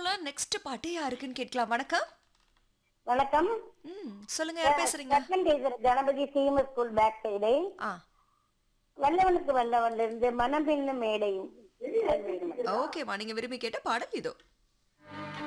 பேசலாம். நெக்ஸ்ட் பாட்டு யாருக்குன்னு கேட்கலாம். வணக்கம். வணக்கம். சொல்லுங்க யார் பேசுறீங்க? Second teacher Ganapathi CMS school bag side. ஆ வல்லவனுக்கு வல்லவன்ல இருந்து மனம் என்னும் மேடை. ஓகேம்மா, நீங்க விரும்பி கேட்ட பாடல் இதோ.